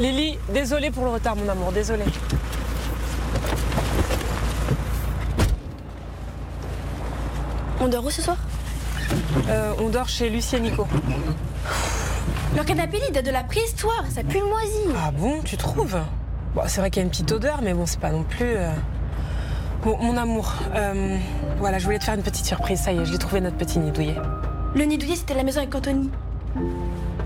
Lily, désolée pour le retard, mon amour, désolée. On dort où ce soir? On dort chez Lucie et Nico. Leur canapé lit date de la préhistoire, ça pue le moisi. Ah bon, tu trouves? Bon, c'est vrai qu'il y a une petite odeur, mais bon, c'est pas non plus... Bon, mon amour, voilà, je voulais te faire une petite surprise, ça y est, je l'ai trouvé notre petit nid douillet. Le nid douillet, c'était la maison avec Anthony.